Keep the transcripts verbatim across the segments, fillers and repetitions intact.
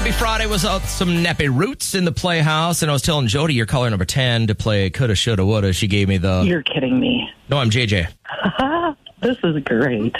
Happy Friday was out some nappy roots in the Playhouse, and I was telling Jody your caller number ten to play coulda, shoulda, woulda. She gave me the... You're kidding me. No, I'm J J. This is great.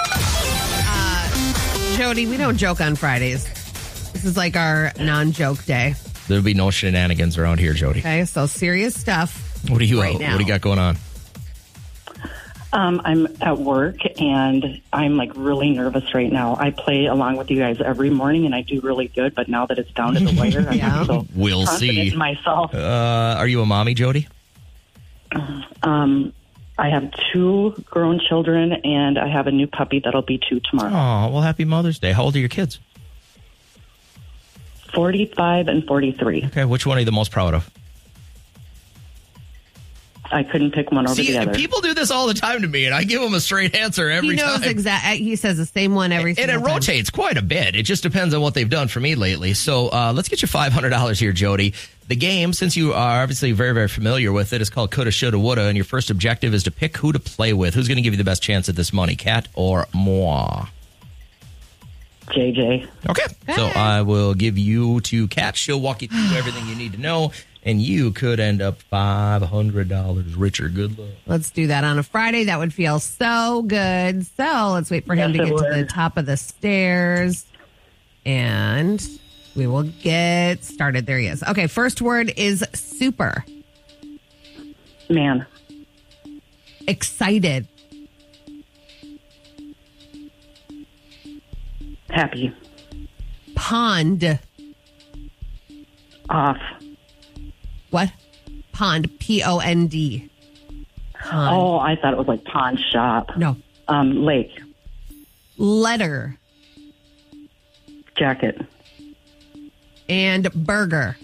Uh, Jody, we don't joke on Fridays. This is like our non-joke day. There'll be no shenanigans around here, Jody. Okay, so serious stuff. What do you right uh, now. What do you got going on? Um, I'm at work, and I'm, like, really nervous right now. I play along with you guys every morning, and I do really good, but now that it's down to the wire, I'm Yeah. not so We'll confident see. in myself. Uh, are you a mommy, Jody? Um, I have two grown children, and I have a new puppy that'll be two tomorrow. Oh, well, happy Mother's Day. How old are your kids? forty-five and forty-three. Okay, which one are you the most proud of? I couldn't pick one over See, the other. people do this all the time to me, and I give them a straight answer every He knows time. exactly. He says the same one every And single it time. rotates quite a bit. It just depends on what they've done for me lately. So uh, let's get you five hundred dollars here, Jody. The game, since you are obviously very, very familiar with it, is called Coulda, Shoulda, Woulda, and your first objective is to pick who to play with. Who's going to give you the best chance at this money, Kat or moi? J J. Okay. So I will give you to Kat. She'll walk you through everything you need to know, and you could end up five hundred dollars richer. Good luck. Let's do that on a Friday. That would feel so good. So let's wait for him Yes, to it get to would. the top of the stairs. And we will get started. There he is. Okay, first word is super. Man. Excited. Happy. Pond. Off. What? Pond. P O N D. Pond. Oh, I thought it was like pawn shop. No. Um, lake. Letter. Jacket. And burger.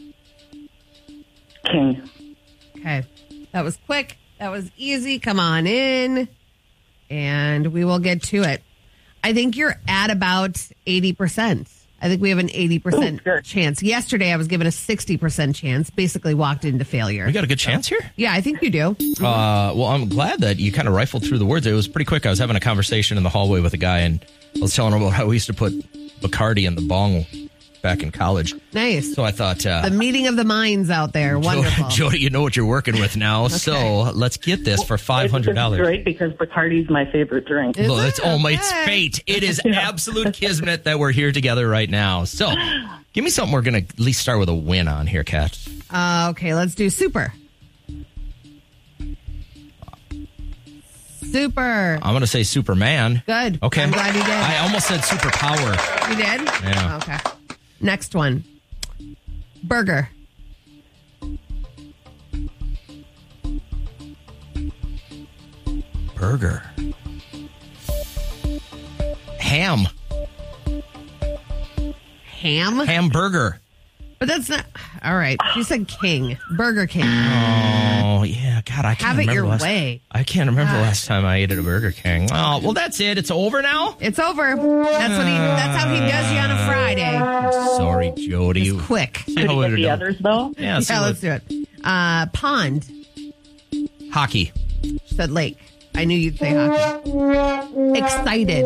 King. Okay. That was quick. That was easy. Come on in. And we will get to it. I think you're at about eighty percent. I think we have an eighty percent Ooh, good. chance. Yesterday, I was given a sixty percent chance. Basically walked into failure. We got a good chance here? Yeah, I think you do. Uh, well, I'm glad that you kind of rifled through the words. It was pretty quick. I was having a conversation in the hallway with a guy, and I was telling him about how we used to put Bacardi in the bong back in college. Nice. So I thought... Uh, The meeting of the minds out there. Wonderful. Jody, you know what you're working with now. So let's get this for five hundred dollars. It's great because Bacardi's my favorite drink. Is Well, it? it's, oh, my, it's Okay. fate. It is absolute kismet that we're here together right now. So give me something we're going to at least start with a win on here, Kat. Uh, okay, let's do super. Super. I'm going to say Superman. Good. Okay. I'm glad you did. I almost said superpower. You did? Yeah. Okay. Next one. Burger. Burger. Ham. Ham? Hamburger. But that's not... All right. She said king. Burger King. Oh, yeah. God, I can't Have it remember your the last, way. I can't remember the God. last time I ate at a Burger King. Oh, well, that's it. It's over now? It's over. That's what he. That's how he does you on a Friday. Sorry, Jody. Quick. See Could how you we're get the doing. others, though? Yeah, see Yeah, what- let's do it. Uh, pond. Hockey. She said lake. I knew you'd say hockey. Excited.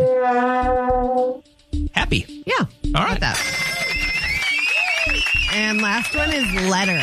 Happy. Yeah. All right. Got that. And last one is letter.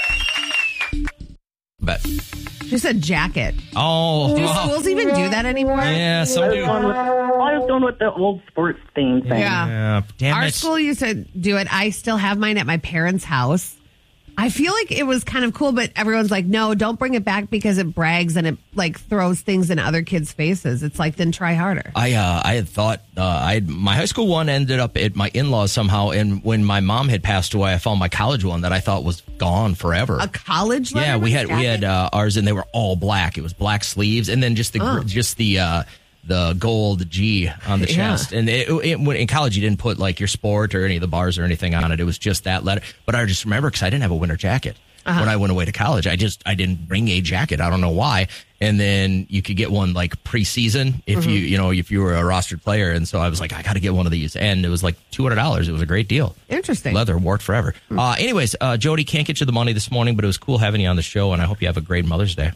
Bet. She said jacket. Oh. Do wow. schools even do that anymore? Yeah, I some was, do. going with, I was going with the old sports theme thing. Yeah. Yeah, damn Our it. school used to do it. I still have mine at my parents' house. I feel like it was kind of cool, but everyone's like, no, don't bring it back because it brags and it like throws things in other kids' faces. It's like, then try harder. I uh, I had thought uh, I had, my high school one ended up at my in-laws somehow, and when my mom had passed away, I found my college one that I thought was gone forever. A college letter? Yeah, we with had a we had jacket? uh, ours, and they were all black. It was black sleeves, and then just the gr Oh. just the uh, the gold G on the Yeah. chest. And it, it, when, in college, you didn't put like your sport or any of the bars or anything on it. It was just that letter. But I just remember because I didn't have a winter jacket. Uh-huh. When I went away to college, I just I didn't bring a jacket. I don't know why. And then you could get one like preseason if Mm-hmm. you you know if you were a rostered player. And so I was like, I got to get one of these, and it was like two hundred dollars. It was a great deal. Interesting. Leather worked forever. Hmm. Uh, anyways, uh, Jody, can't get you the money this morning, but it was cool having you on the show, and I hope you have a great Mother's Day.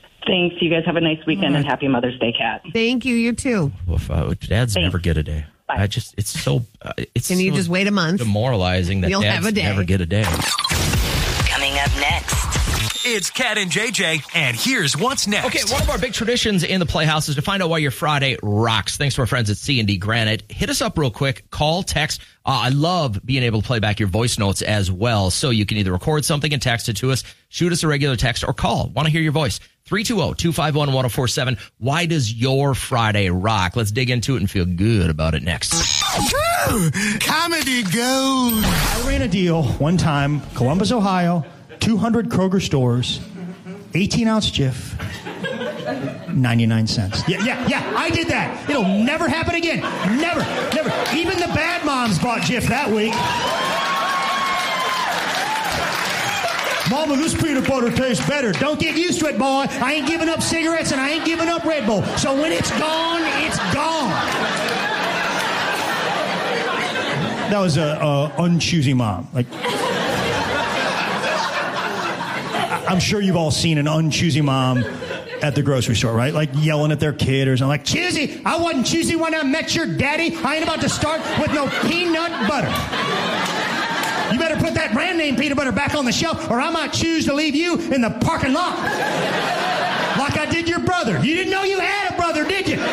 Thanks. You guys have a nice weekend and happy Mother's Day, Kat. Thank you. You too. Well, if, uh, dads Thanks. never get a day. Bye. I just, it's so, uh, it's Can you so just wait a month? demoralizing that You'll dads have a day. never get a day. Coming up next. It's Cat and J J, and here's what's next. Okay, one of our big traditions in the Playhouse is to find out why your Friday rocks. Thanks to our friends at C and D Granite. Hit us up real quick. Call, text. Uh, I love being able to play back your voice notes as well. So you can either record something and text it to us, shoot us a regular text, or call. Want to hear your voice. three two zero, two five one, one zero four seven. Why does your Friday rock? Let's dig into it and feel good about it next. Comedy gold. I ran a deal one time, Columbus, Ohio, two hundred Kroger stores, eighteen ounce Jif, ninety-nine cents. Yeah, yeah, yeah, I did that. It'll never happen again. Never, never. Even the bad moms bought Jif that week. Mama, this peanut butter tastes better. Don't get used to it, boy. I ain't giving up cigarettes and I ain't giving up Red Bull. So when it's gone, it's gone. That was a, a unchoosy mom. Like, I'm sure you've all seen an unchoosy mom at the grocery store, right? Like yelling at their kid or something. Like, choosy, I wasn't choosy when I met your daddy. I ain't about to start with no peanut butter. You better put that brand name peanut butter back on the shelf or I might choose to leave you in the parking lot. Like I did your brother. You didn't know you had a brother, did you?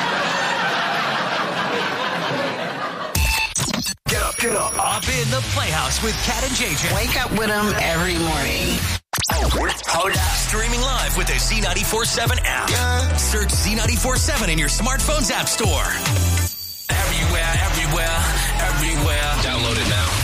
Get up, get up. Up in the Playhouse with Cat and J J. Wake up with them every morning. Hold up. Streaming live with the Z ninety-four seven app. Yeah. Search Z ninety-four seven in your smartphone's app store. Everywhere, everywhere, everywhere. Download it now.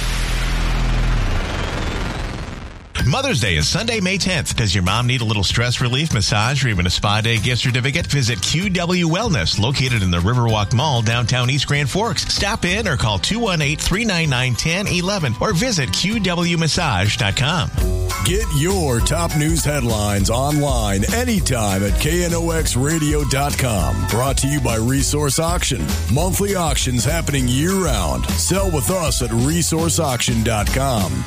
Mother's Day is Sunday, May tenth. Does your mom need a little stress relief, massage, or even a spa day gift certificate? Visit Q W Wellness, located in the Riverwalk Mall, downtown East Grand Forks. Stop in or call two one eight, three nine nine, one zero one one or visit Q W massage dot com. Get your top news headlines online anytime at K N O X radio dot com. Brought to you by Resource Auction. Monthly auctions happening year-round. Sell with us at resource auction dot com.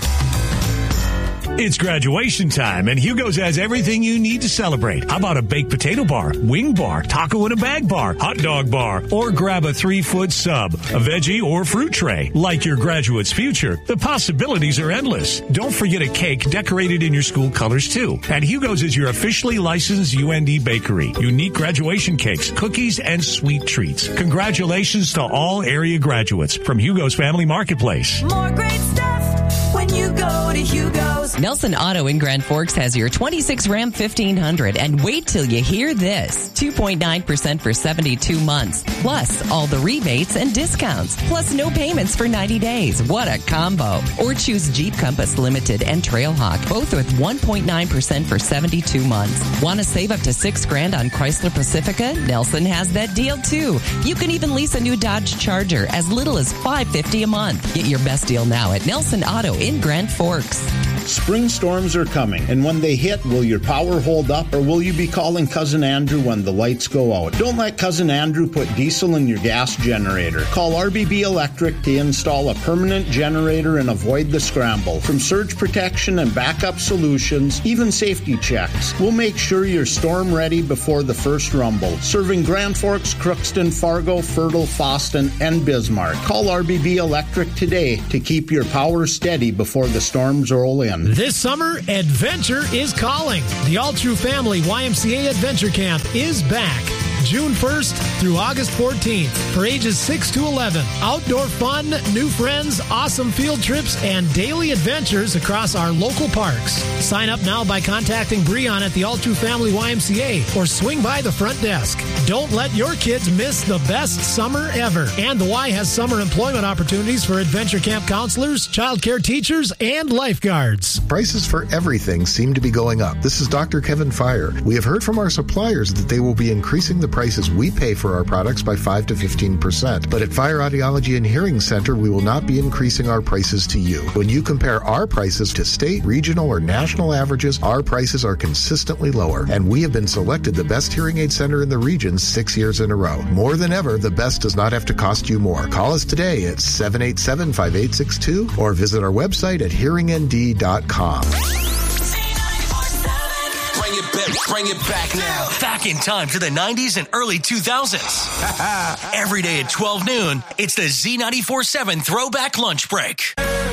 It's graduation time, and Hugo's has everything you need to celebrate. How about a baked potato bar, wing bar, taco in a bag bar, hot dog bar, or grab a three-foot sub, a veggie or fruit tray. Like your graduate's future, the possibilities are endless. Don't forget a cake decorated in your school colors, too. And Hugo's is your officially licensed U N D bakery. Unique graduation cakes, cookies, and sweet treats. Congratulations to all area graduates from Hugo's Family Marketplace. More great stuff when you go to Hugo's. Nelson Auto in Grand Forks has your twenty-six Ram fifteen hundred, and wait till you hear this. two point nine percent for seventy-two months, plus all the rebates and discounts, plus no payments for ninety days. What a combo. Or choose Jeep Compass Limited and Trailhawk, both with one point nine percent for seventy-two months. Want to save up to six grand on Chrysler Pacifica? Nelson has that deal too. You can even lease a new Dodge Charger as little as five hundred fifty dollars a month. Get your best deal now at Nelson Auto in Grand Forks. Spring storms are coming, and when they hit, will your power hold up, or will you be calling Cousin Andrew when the lights go out? Don't let Cousin Andrew put diesel in your gas generator. Call R B B Electric to install a permanent generator and avoid the scramble. From surge protection and backup solutions, even safety checks, we'll make sure you're storm ready before the first rumble. Serving Grand Forks, Crookston, Fargo, Fertile, Foston, and Bismarck. Call R B B Electric today to keep your power steady before the storms roll in. This summer, adventure is calling. The All True Family Y M C A Adventure Camp is back. June first through August fourteenth for ages six to eleven. Outdoor fun, new friends, awesome field trips, and daily adventures across our local parks. Sign up now by contacting Breon at the All True Family Y M C A or swing by the front desk. Don't let your kids miss the best summer ever. And the Y has summer employment opportunities for adventure camp counselors, child care teachers, and lifeguards. Prices for everything seem to be going up. This is Doctor Kevin Fire. We have heard from our suppliers that they will be increasing the prices we pay for our products by five to fifteen percent. But at Fire Audiology and Hearing Center, we will not be increasing our prices to you. When you compare our prices to state, regional, or national averages, our prices are consistently lower. And we have been selected the best hearing aid center in the region six years in a row. More than ever, the best does not have to cost you more. Call us today at seven eight seven, five eight six two or visit our website at hearing n d dot com. Bring it back. Bring it back now. Back in time to the nineties and early two thousands. Every day at twelve noon, it's the Z ninety-four seven Throwback Lunch Break.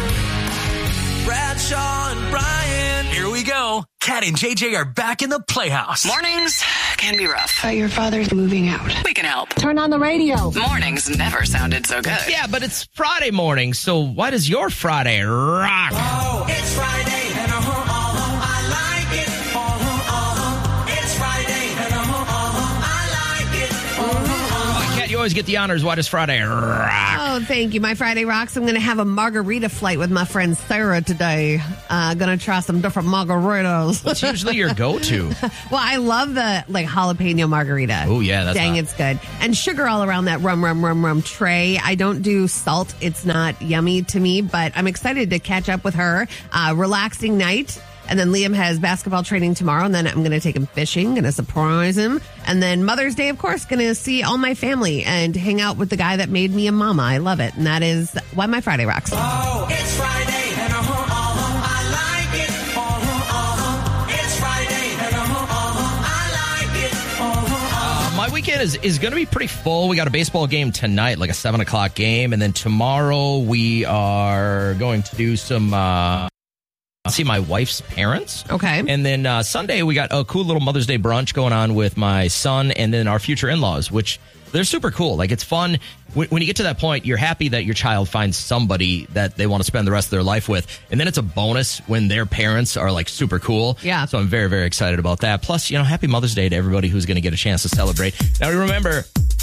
Bradshaw and Brian. Here we go. Kat and J J are back in the Playhouse. Mornings can be rough. But your father's moving out. We can help. Turn on the radio. Mornings never sounded so good. Yeah, but it's Friday morning, so why does your Friday rock? Oh, it's Friday and uh-huh, uh-huh, I like it. Uh-huh, uh-huh. It's Friday and uh-huh, uh-huh, I like it. Uh-huh, uh-huh. Kat, you always get the honors. Why does Friday rock? Oh, thank you. My Friday rocks. I'm going to have a margarita flight with my friend Sarah today. Uh, going to try some different margaritas. What's usually your go-to? Well, I love the like jalapeno margarita. Oh, yeah. That's Dang, hot. it's good. And sugar all around that rum, rum, rum, rum tray. I don't do salt. It's not yummy to me, but I'm excited to catch up with her. Uh, relaxing night. And then Liam has basketball training tomorrow, and then I'm going to take him fishing, going to surprise him. And then Mother's Day, of course, going to see all my family and hang out with the guy that made me a mama. I love it. And that is why my Friday rocks. Oh, it's Friday and uh-huh, uh-huh, I like it. Uh-huh, uh-huh. It's Friday and uh-huh, uh-huh, I like it. Uh-huh, uh-huh. My weekend is, is going to be pretty full. We got a baseball game tonight, like a seven o'clock game. And then tomorrow we are going to do some... Uh see my wife's parents. Okay. And then uh, Sunday, we got a cool little Mother's Day brunch going on with my son and then our future in-laws, which they're super cool. Like, it's fun. When, when you get to that point, you're happy that your child finds somebody that they want to spend the rest of their life with. And then it's a bonus when their parents are, like, super cool. Yeah. So I'm very, very excited about that. Plus, you know, happy Mother's Day to everybody who's going to get a chance to celebrate. Now, remember,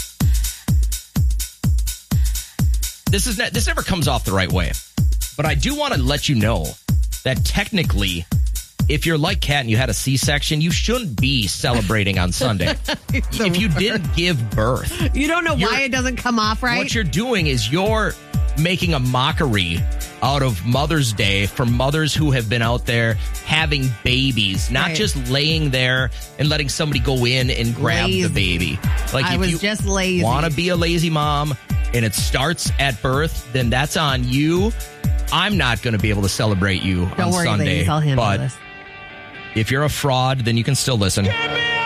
this is not, this never comes off the right way. But I do want to let you know that technically, if you're like Kat and you had a C-section, you shouldn't be celebrating on Sunday. If you didn't give birth. You don't know why it doesn't come off right? What you're doing is you're making a mockery out of Mother's Day for mothers who have been out there having babies, not Right. just laying there and letting somebody go in and grab Lazy. the baby. Like, I if was you just lazy. want to be a lazy mom and it starts at birth, then that's on you. I'm not going to be able to celebrate you Don't on worry, Sunday. ladies. I'll handle but this. if you're a fraud, then you can still listen. Get me